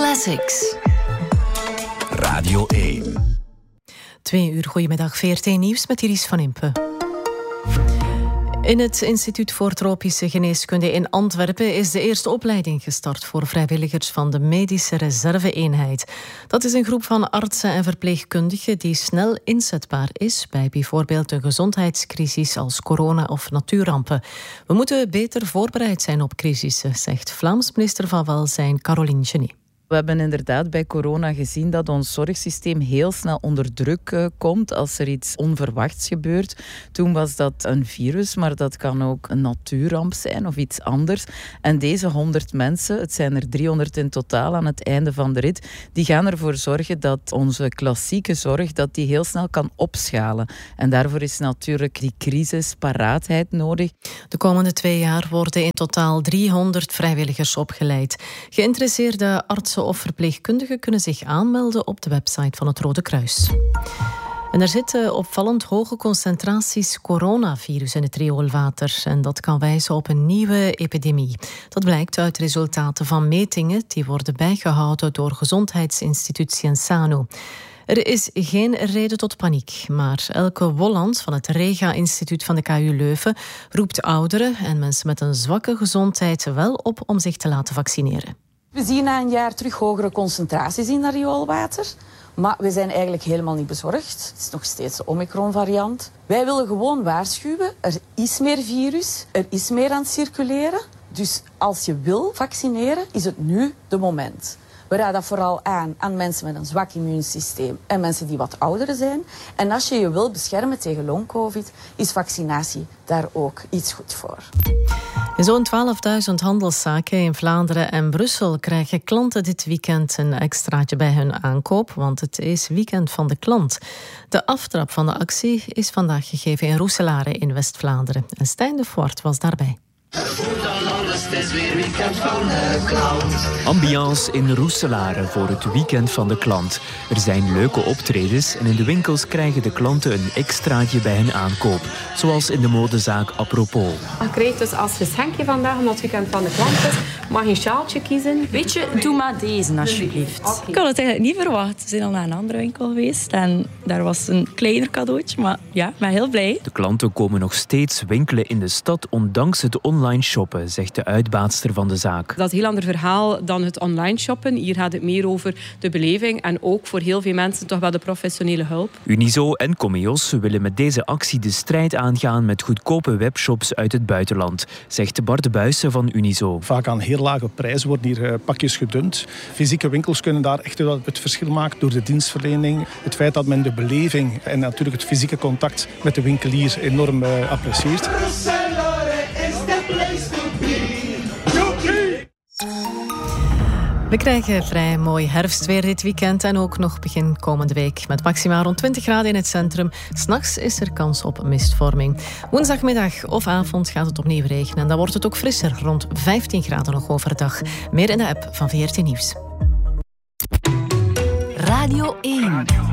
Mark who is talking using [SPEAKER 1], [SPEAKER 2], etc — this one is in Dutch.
[SPEAKER 1] Classics.
[SPEAKER 2] Radio 1.
[SPEAKER 3] 2 uur, goedemiddag, VRT Nieuws met Iris van Impe. In het Instituut voor Tropische Geneeskunde in Antwerpen is de eerste opleiding gestart voor vrijwilligers van de Medische Reserve-eenheid. Dat is een groep van artsen en verpleegkundigen die snel inzetbaar is bij bijvoorbeeld een gezondheidscrisis als corona of natuurrampen. We moeten beter voorbereid zijn op crisissen, zegt Vlaams minister van Welzijn Caroline Genet.
[SPEAKER 4] We hebben inderdaad bij corona gezien dat ons zorgsysteem heel snel onder druk komt als er iets onverwachts gebeurt. Toen was dat een virus, maar dat kan ook een natuurramp zijn of iets anders. En deze 100 mensen, het zijn er 300 in totaal aan het einde van de rit, die gaan ervoor zorgen dat onze klassieke zorg dat die heel snel kan opschalen. En daarvoor is natuurlijk die crisisparaatheid nodig.
[SPEAKER 3] De komende 2 jaar worden in totaal 300 vrijwilligers opgeleid. Geïnteresseerde artsen of verpleegkundigen kunnen zich aanmelden op de website van het Rode Kruis. En er zitten opvallend hoge concentraties coronavirus in het rioolwater. En dat kan wijzen op een nieuwe epidemie. Dat blijkt uit resultaten van metingen die worden bijgehouden door gezondheidsinstitutie Ensano. Er is geen reden tot paniek, maar Elke Wolland van het Rega-instituut van de KU Leuven roept ouderen en mensen met een zwakke gezondheid wel op om zich te laten vaccineren.
[SPEAKER 5] We zien na een jaar terug hogere concentraties in dat rioolwater. Maar we zijn eigenlijk helemaal niet bezorgd. Het is nog steeds de Omicron-variant. Wij willen gewoon waarschuwen. Er is meer virus. Er is meer aan het circuleren. Dus als je wil vaccineren, is het nu de moment. We raden dat vooral aan mensen met een zwak immuunsysteem en mensen die wat ouder zijn. En als je je wil beschermen tegen long-covid, is vaccinatie daar ook iets goed voor.
[SPEAKER 3] In zo'n 12.000 handelszaken in Vlaanderen en Brussel krijgen klanten dit weekend een extraatje bij hun aankoop, want het is weekend van de klant. De aftrap van de actie is vandaag gegeven in Roeselare in West-Vlaanderen. En Stijn de Voort was daarbij.
[SPEAKER 6] Ambiance in Roeselare voor het weekend van de klant. Er zijn leuke optredens en in de winkels krijgen de klanten een extraatje bij hun aankoop. Zoals in de modezaak Apropos.
[SPEAKER 7] Je krijgt dus als geschenkje vandaag, omdat het weekend van de klant is, mag je een sjaaltje kiezen.
[SPEAKER 8] Weet je, doe maar deze alsjeblieft.
[SPEAKER 7] Okay.
[SPEAKER 8] Ik had het eigenlijk niet verwacht. We zijn al naar een andere winkel geweest en daar was een kleiner cadeautje, maar ja, ik ben heel blij.
[SPEAKER 6] De klanten komen nog steeds winkelen in de stad ondanks het online shoppen, zegt de uitbaatster van de zaak.
[SPEAKER 7] Dat is een heel ander verhaal dan het online shoppen. Hier gaat het meer over de beleving en ook voor heel veel mensen toch wel de professionele hulp.
[SPEAKER 6] Unizo en Comeos willen met deze actie de strijd aangaan met goedkope webshops uit het buitenland, zegt Bart de Buijsen van Unizo.
[SPEAKER 9] Vaak aan heel lage prijzen worden hier pakjes gedumpt. Fysieke winkels kunnen daar echt wel het verschil maken door de dienstverlening. Het feit dat men de beleving en natuurlijk het fysieke contact met de winkelier enorm apprecieert.
[SPEAKER 3] We krijgen vrij mooi herfstweer dit weekend en ook nog begin komende week. Met maximaal rond 20 graden in het centrum. 'S Nachts is er kans op mistvorming. Woensdagmiddag of avond gaat het opnieuw regenen. En dan wordt het ook frisser, rond 15 graden nog overdag. Meer in de app van VRT Nieuws.
[SPEAKER 1] Radio 1.